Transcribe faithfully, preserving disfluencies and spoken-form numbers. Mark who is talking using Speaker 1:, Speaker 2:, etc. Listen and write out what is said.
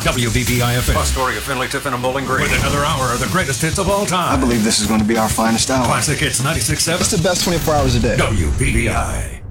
Speaker 1: W B B I F M.
Speaker 2: Astoria, Finley, Tiffin, and Bowling Green.
Speaker 1: With another hour of the greatest hits of all time.
Speaker 3: I believe this is going to be our finest hour.
Speaker 1: Classic Hits ninety-six point seven.
Speaker 3: It's the best twenty-four hours a day.
Speaker 1: W B B I.